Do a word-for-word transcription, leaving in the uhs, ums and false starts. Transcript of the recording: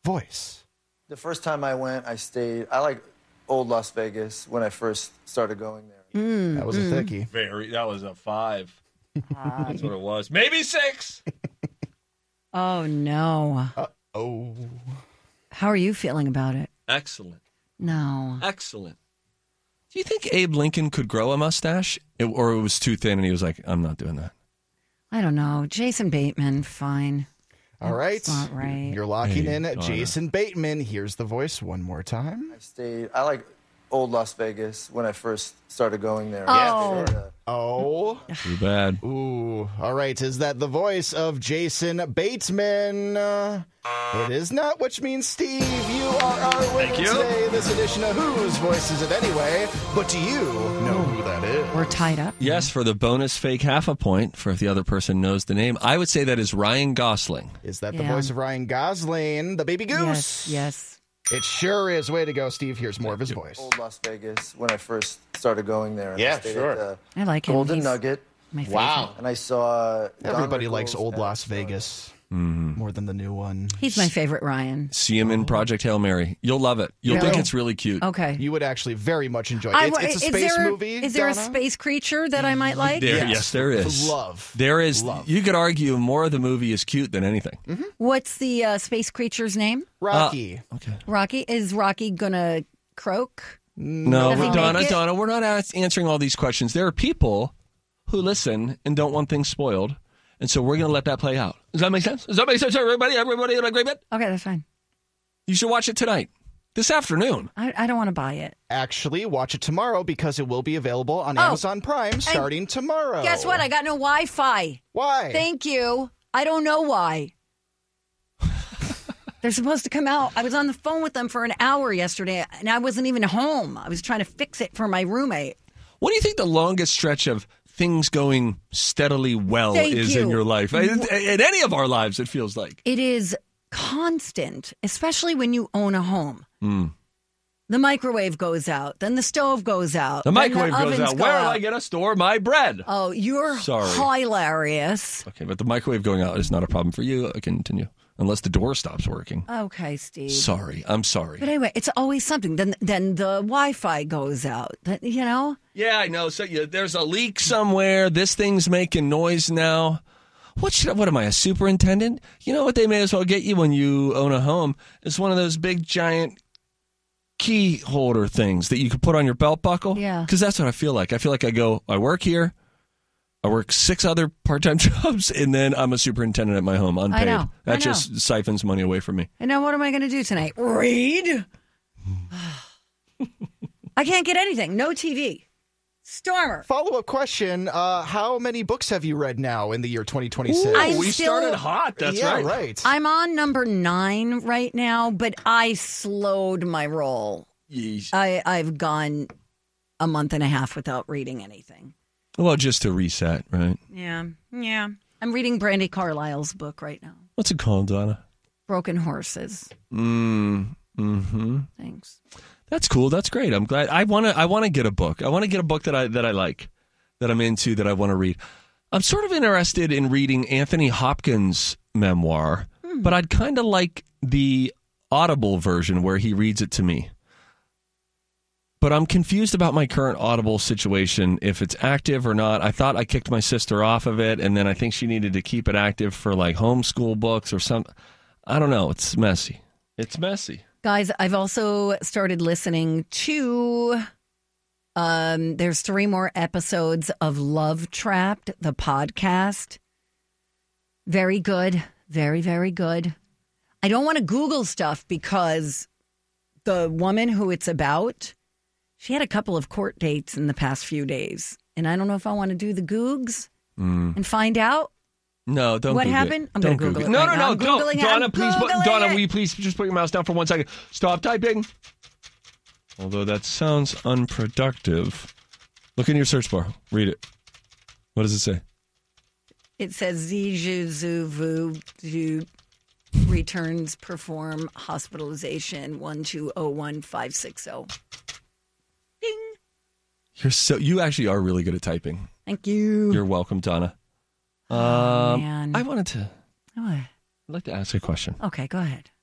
voice. The first time I went, I stayed. I like old Las Vegas when I first started going there. Mm, that was mm. a thickie. Very. That was a five. That's what it was. Maybe six. Oh, no. Uh-oh. How are you feeling about it? Excellent. No. Excellent. Do you think Abe Lincoln could grow a mustache? It, or it was too thin and he was like, I'm not doing that? I don't know. Jason Bateman, fine. All right. That's not right. You're locking hey, in Donna. Jason Bateman. Here's the voice one more time. I stayed. I like old Las Vegas when I first started going there. Oh. Yeah. Oh. Too bad. Ooh. All right. Is that the voice of Jason Bateman? Uh, it is not, which means, Steve, you are our winner Thank you. today. This edition of Whose Voice Is It Anyway? But do you know who that is? We're tied up. Yes, for the bonus fake half a point for if the other person knows the name. I would say that is Ryan Gosling. Is that Yeah. the voice of Ryan Gosling, the baby goose? Yes, yes. It sure is. Way to go, Steve. Here's more of his voice. Old Las Vegas when I first started going there. And Yeah, I stayed sure. At the I like him. Golden He's Nugget. my favorite. Wow. And I saw. Everybody Don likes Rickles old at, Las uh, Vegas Mm-hmm. more than the new one. He's my favorite Ryan. See him in Project Hail Mary. You'll love it. You'll Really? think it's really cute. Okay. You would actually very much enjoy it. I- It's, it's a is space there, movie. Is there Donna? a space creature that I might like? There, Yes. yes. there is. Love. There is. Love. You could argue more of the movie is cute than anything. Mm-hmm. What's the uh, space creature's name? Rocky. Okay. Rocky. Is Rocky gonna croak? No, Does he Donna, make it? Donna, we're not as- answering all these questions. There are people who listen and don't want things spoiled, and so we're going to let that play out. Does that make sense? Does that make sense, everybody? Everybody in agreement? Okay, that's fine. You should watch it tonight, this afternoon. I, I don't want to buy it. Actually, watch it tomorrow because it will be available on Oh. Amazon Prime starting tomorrow. Guess what? I got no Wi-Fi. Why? Thank you. I don't know why. They're supposed to come out. I was on the phone with them for an hour yesterday, and I wasn't even home. I was trying to fix it for my roommate. What do you think the longest stretch of things going steadily well Thank is you. in your life? In, in any of our lives, it feels like. It is constant, especially when you own a home. Mm. The microwave goes out, then the stove goes out. The then microwave goes ovens out. go Where am I going to store my bread? Oh, you're Sorry. hilarious. Okay, but the microwave going out is not a problem for you. I continue. Unless the door stops working. Okay, Steve. Sorry. I'm sorry. But anyway, it's always something. Then then the Wi-Fi goes out. That, you know? Yeah, I know. So yeah, there's a leak somewhere. This thing's making noise now. What should? What am I, a superintendent? You know what they may as well get you when you own a home? It's one of those big, giant key holder things that you can put on your belt buckle. Yeah. Because that's what I feel like. I feel like I go, I work here. I work six other part-time jobs, and then I'm a superintendent at my home, unpaid. I know, that I know. just siphons money away from me. And now what am I going to do tonight? Read? I can't get anything. No T V. Stormer. Follow-up question. Uh, how many books have you read now in the year twenty twenty-six? I'm we still- started hot. That's yeah, right. right. I'm on number nine right now, but I slowed my roll. Yeesh. I, I've gone a month and a half without reading anything. Well, just to reset, right? Yeah, yeah. I'm reading Brandy Carlisle's book right now. What's it called, Donna? Broken Horses. Mm, mm-hmm. Thanks. That's cool. That's great. I'm glad. I want to. I want to get a book. I want to get a book that I that I like, that I'm into, that I want to read. I'm sort of interested in reading Anthony Hopkins' memoir, Hmm. but I'd kind of like the Audible version where he reads it to me. But I'm confused about my current Audible situation, if it's active or not. I thought I kicked my sister off of it, and then I think she needed to keep it active for like homeschool books or something. I don't know. It's messy. It's messy. Guys, I've also started listening to, um, there's three more episodes of Love Trapped, the podcast. Very good. Very, very good. I don't want to Google stuff because the woman who it's about, she had a couple of court dates in the past few days. And I don't know if I want to do the Googs Mm. and find out. No, don't What Google happened? It. I'm don't gonna Google it No, right no, now. no, I'm don't. Googling it. Donna, I'm please, put, Googling Donna, it. will you please just put your mouse down for one second? Stop typing. Although that sounds unproductive. Look in your search bar. Read it. What does it say? It says Zijuzuvu returns perform hospitalization one two zero one five six zero. Ding. You're so. You actually are really good at typing. Thank you. You're welcome, Donna. Um, Oh, man. I wanted to. Oh, I'd like to ask a question. okay, go ahead.